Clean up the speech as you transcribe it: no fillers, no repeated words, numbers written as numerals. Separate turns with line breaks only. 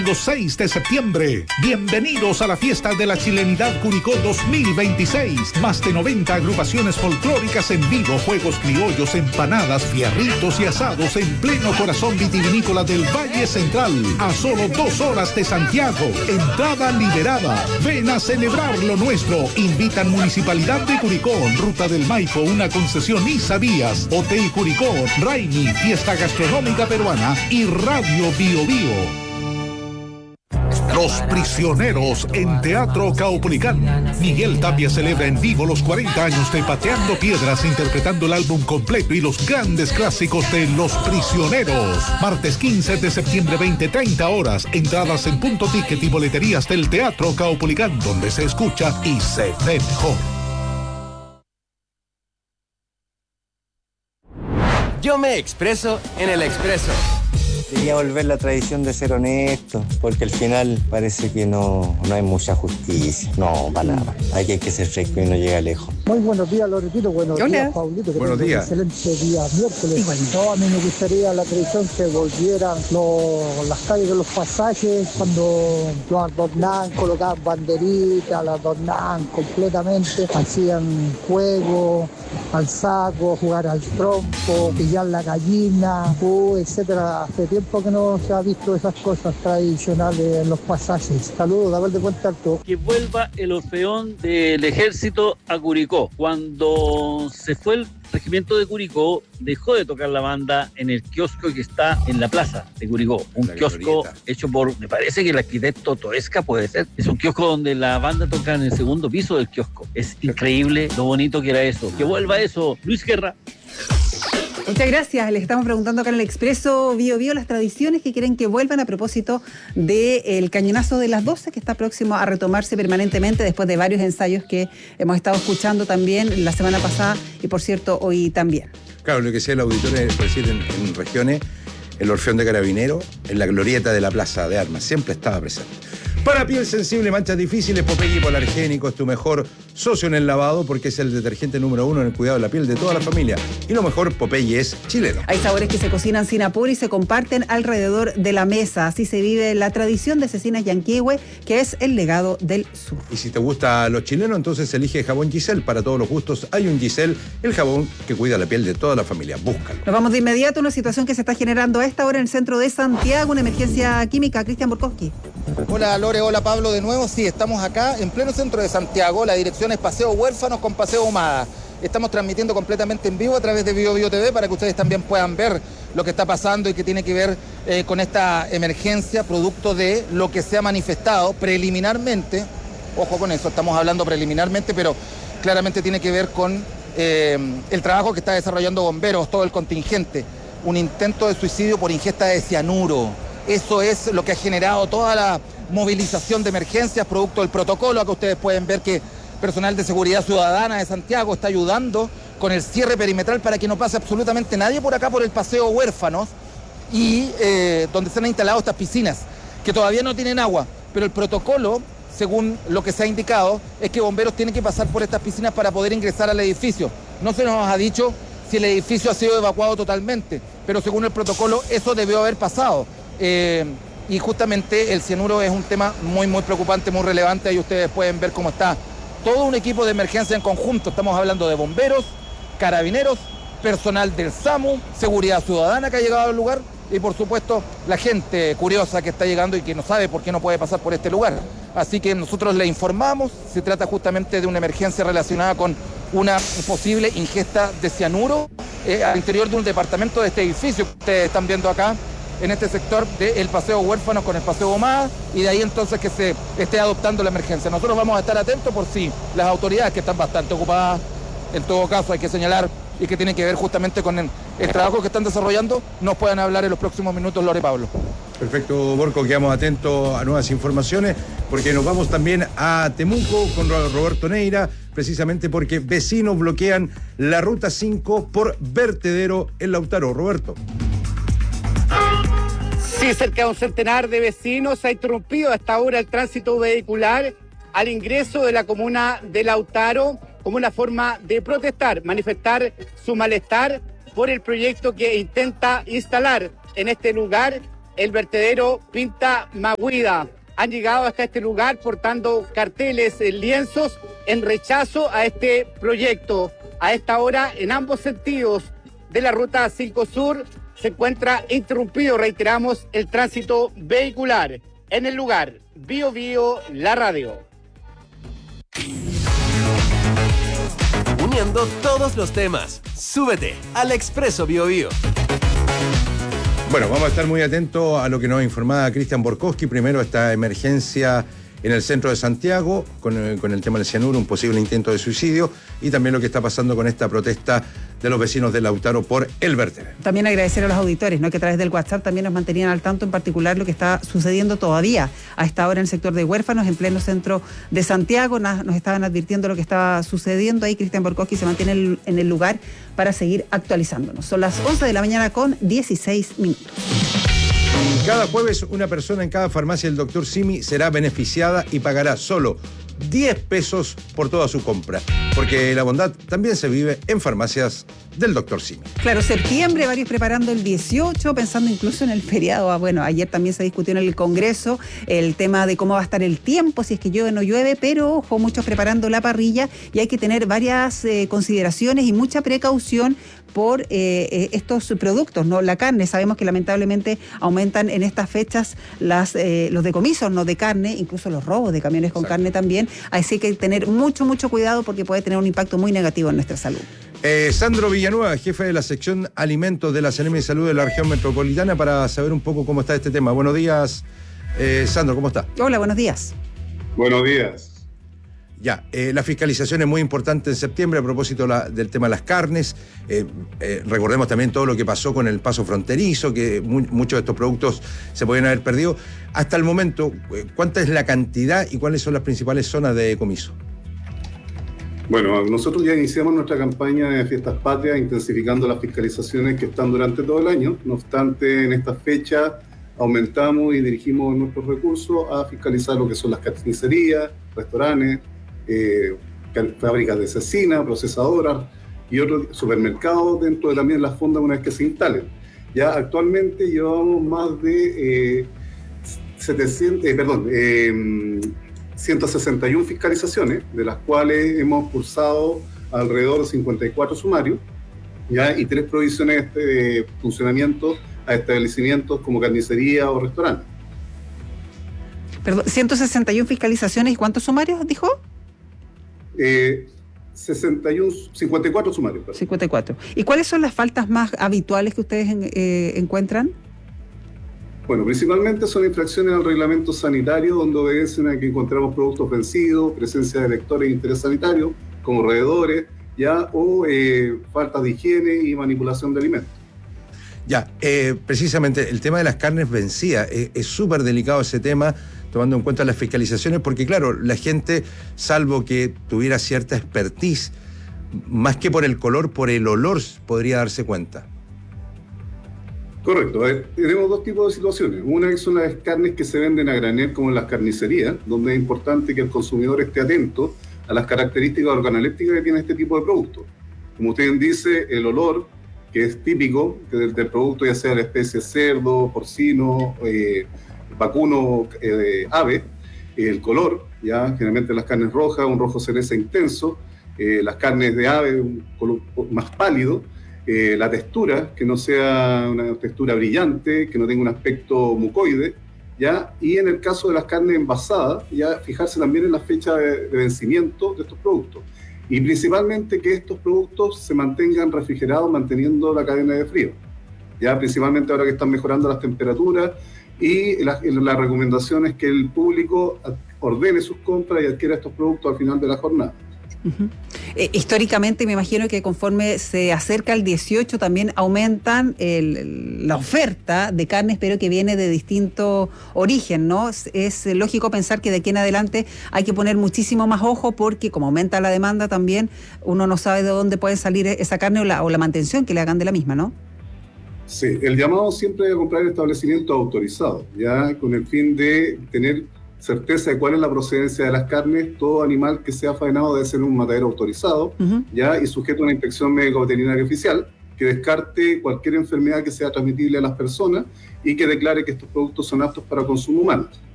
6 de septiembre. Bienvenidos a la fiesta de la chilenidad Curicó 2026. Más de 90 agrupaciones folclóricas en vivo, juegos criollos, empanadas, fierritos y asados en pleno corazón vitivinícola del Valle Central. A solo 2 horas de Santiago. Entrada liberada. Ven a celebrar lo nuestro. Invitan Municipalidad de Curicó, Ruta del Maipo, una concesión Isavías, Hotel Curicó, Raimi, Fiesta Gastronómica Peruana y Radio Bio Bio. Los Prisioneros en Teatro Caupolicán. Miguel Tapia celebra en vivo los 40 años de Pateando Piedras, interpretando el álbum completo y los grandes clásicos de Los Prisioneros. Martes 15 de septiembre, 20:30 horas. Entradas en Punto Ticket y boleterías del Teatro Caupolicán, donde se escucha y se ve mejor.
Yo me expreso en el Expreso.
Quería volver la tradición de ser honesto, porque al final parece que no hay mucha justicia. No, para nada. Hay que ser fresco y no llega lejos.
Muy buenos días, Loretito. Buenos días, Paulito.
Buenos días.
Un excelente día miércoles. No, a mí me gustaría la tradición que volvieran las calles de los pasajes, cuando lo adornaban, colocaban banderitas, las adornaban completamente, hacían juego al saco, jugar al trompo, pillar la gallina, etcétera. Hace tiempo que no se ha visto esas cosas tradicionales en los pasajes. Saludos, David de Puente Alto.
Que vuelva el Orfeón del Ejército a Curicó. Cuando se fue el regimiento de Curicó, dejó de tocar la banda en el kiosco que está en la plaza de Curicó. Un kiosco hecho por, me parece que el arquitecto Toesca puede ser. Es un kiosco donde la banda toca en el segundo piso del kiosco. Es increíble lo bonito que era eso. Que vuelva eso. Luis Guerra.
Muchas gracias. Les estamos preguntando acá en el Expreso Bio Bio las tradiciones que quieren que vuelvan a propósito del cañonazo de las 12, que está próximo a retomarse permanentemente después de varios ensayos que hemos estado escuchando también la semana pasada y, por cierto, hoy también.
Claro, lo que sea el auditorio es decir, en regiones, el Orfeón de Carabineros, en la glorieta de la Plaza de Armas, siempre estaba presente. Para piel sensible, manchas difíciles, Popeye Hipoalergénico es tu mejor socio en el lavado porque es el detergente número 1 en el cuidado de la piel de toda la familia. Y lo mejor, Popeye es chileno.
Hay sabores que se cocinan sin apuro y se comparten alrededor de la mesa. Así se vive la tradición de Cecinas Yanquihue, que es el legado del sur.
Y si te gusta lo chileno, entonces elige jabón Giselle. Para todos los gustos hay un Giselle, el jabón que cuida la piel de toda la familia. Búscalo.
Nos vamos de inmediato a una situación que se está generando a esta hora en el centro de Santiago, una emergencia química. Cristian Borkowski.
Hola Lore, hola Pablo de nuevo. Sí, estamos acá en pleno centro de Santiago. La dirección es Paseo Huérfanos con Paseo Humada. Estamos transmitiendo completamente en vivo a través de Bio Bio TV para que ustedes también puedan ver lo que está pasando y que tiene que ver con esta emergencia, producto de lo que se ha manifestado preliminarmente. Ojo con eso, estamos hablando preliminarmente, pero claramente tiene que ver con el trabajo que está desarrollando bomberos, todo el contingente. Un intento de suicidio por ingesta de cianuro. Eso es lo que ha generado toda la movilización de emergencias, producto del protocolo. Acá ustedes pueden ver que personal de seguridad ciudadana de Santiago está ayudando con el cierre perimetral para que no pase absolutamente nadie por acá, por el Paseo Huérfanos, y donde se han instalado estas piscinas, que todavía no tienen agua, pero el protocolo, según lo que se ha indicado, es que bomberos tienen que pasar por estas piscinas para poder ingresar al edificio. No se nos ha dicho si el edificio ha sido evacuado totalmente, pero según el protocolo eso debió haber pasado. Y justamente el cianuro es un tema muy, muy preocupante, muy relevante. Ahí ustedes pueden ver cómo está todo un equipo de emergencia en conjunto. Estamos hablando de bomberos, carabineros, personal del SAMU, seguridad ciudadana que ha llegado al lugar y por supuesto la gente curiosa que está llegando y que no sabe por qué no puede pasar por este lugar. Así que nosotros le informamos, se trata justamente de una emergencia relacionada con una posible ingesta de cianuro al interior de un departamento de este edificio que ustedes están viendo acá, en este sector del Paseo Huérfanos con el Paseo Humada, y de ahí entonces que se esté adoptando la emergencia. Nosotros vamos a estar atentos por si las autoridades, que están bastante ocupadas, en todo caso hay que señalar, y que tienen que ver justamente con el trabajo que están desarrollando, nos puedan hablar en los próximos minutos, Lore Pablo.
Perfecto, Borco, quedamos atentos a nuevas informaciones, porque nos vamos también a Temuco con Roberto Neira, precisamente porque vecinos bloquean la Ruta 5 por vertedero en Lautaro. Roberto.
Sí, cerca de un centenar de vecinos ha interrumpido hasta ahora el tránsito vehicular al ingreso de la comuna de Lautaro como una forma de protestar, manifestar su malestar por el proyecto que intenta instalar en este lugar el vertedero Pinta Maguida. Han llegado hasta este lugar portando carteles, lienzos, en rechazo a este proyecto. A esta hora, en ambos sentidos de la ruta 5 Sur, se encuentra interrumpido, reiteramos, el tránsito vehicular. En el lugar, Bio Bio, la radio.
Uniendo todos los temas, súbete al Expreso Bio Bio.
Bueno, vamos a estar muy atentos a lo que nos informaba Cristian Borkowski. Primero, esta emergencia en el centro de Santiago, con el tema del cianuro, un posible intento de suicidio, y también lo que está pasando con esta protesta de los vecinos de Lautaro por el vertedero.
También agradecer a los auditores, ¿no?, que a través del WhatsApp también nos mantenían al tanto, en particular lo que está sucediendo todavía a esta hora en el sector de Huérfanos, en pleno centro de Santiago. Nos estaban advirtiendo lo que estaba sucediendo ahí. Cristian Borkowski se mantiene en el lugar para seguir actualizándonos. Son las 11 de la mañana con 16 minutos.
Cada jueves, una persona en cada farmacia del Dr. Simi será beneficiada y pagará solo 10 pesos por toda su compra, porque la bondad también se vive en farmacias del Dr. Simi.
Claro, septiembre, varios preparando el 18, pensando incluso en el feriado. Bueno, ayer también se discutió en el Congreso el tema de cómo va a estar el tiempo, si es que llueve o no llueve, pero ojo, muchos preparando la parrilla, y hay que tener varias consideraciones y mucha precaución por estos productos, ¿no? La carne, sabemos que lamentablemente aumentan en estas fechas los decomisos, ¿no?, de carne, incluso los robos de camiones con carne también, así que hay que tener mucho cuidado porque puede tener un impacto muy negativo en nuestra salud.
Sandro Villanueva, jefe de la sección Alimentos de la Seremi de Salud de la región metropolitana, para saber un poco cómo está este tema. Buenos días, Sandro, ¿cómo está?
Hola, buenos días.
Buenos días.
Ya, la fiscalización es muy importante en septiembre a propósito del tema de las carnes. Recordemos también todo lo que pasó con el paso fronterizo, que muchos de estos productos se podían haber perdido. Hasta el momento, ¿cuánta es la cantidad y cuáles son las principales zonas de decomiso?
Bueno, nosotros ya iniciamos nuestra campaña de Fiestas Patrias, intensificando las fiscalizaciones que están durante todo el año. No obstante, en esta fecha aumentamos y dirigimos nuestros recursos a fiscalizar lo que son las carnicerías, restaurantes, fábricas de cecina, procesadoras y otros supermercados dentro de también las fondas una vez que se instalen. Ya actualmente llevamos más de 161 fiscalizaciones, de las cuales hemos cursado alrededor de 54 sumarios, ya, y 3 prohibiciones de funcionamiento a establecimientos como carnicería o restaurantes.
Perdón, 161 fiscalizaciones, ¿y cuántos sumarios dijo?
54 sumarios. Perdón.
54. ¿Y cuáles son las faltas más habituales que ustedes encuentran?
Bueno, principalmente son infracciones al reglamento sanitario, donde obedecen a que encontramos productos vencidos, presencia de vectores de interés sanitario, como roedores, ya, o faltas de higiene y manipulación de alimentos.
Ya, precisamente el tema de las carnes vencidas, es súper delicado ese tema, tomando en cuenta las fiscalizaciones, porque claro, la gente, salvo que tuviera cierta expertise, más que por el color, por el olor podría darse cuenta.
Correcto. Tenemos dos tipos de situaciones. Una son las carnes que se venden a granel, como en las carnicerías, donde es importante que el consumidor esté atento a las características organolépticas que tiene este tipo de producto. Como usted dice, el olor, que es típico del producto, ya sea la especie cerdo, porcino, vacuno, ave, el color, ya generalmente las carnes rojas, un rojo cereza intenso, las carnes de ave, un color más pálido, la textura, que no sea una textura brillante, que no tenga un aspecto mucoide, ¿ya? Y en el caso de las carnes envasadas, ya fijarse también en la fecha de vencimiento de estos productos. Y principalmente que estos productos se mantengan refrigerados, manteniendo la cadena de frío. Ya principalmente ahora que están mejorando las temperaturas, y la recomendación es que el público ordene sus compras y adquiera estos productos al final de la jornada.
Uh-huh. Históricamente me imagino que conforme se acerca el 18 también aumentan la oferta de carnes, pero que viene de distinto origen, ¿no? Es lógico pensar que de aquí en adelante hay que poner muchísimo más ojo, porque como aumenta la demanda también, uno no sabe de dónde puede salir esa carne o la mantención que le hagan de la misma, ¿no?
Sí, el llamado siempre es a comprar establecimientos autorizados, ya con el fin de tener certeza de cuál es la procedencia de las carnes. Todo animal que sea faenado debe ser un matadero autorizado, uh-huh, ya, y sujeto a una inspección médico-veterinaria oficial, que descarte cualquier enfermedad que sea transmitible a las personas y que declare que estos productos son aptos para consumo humano.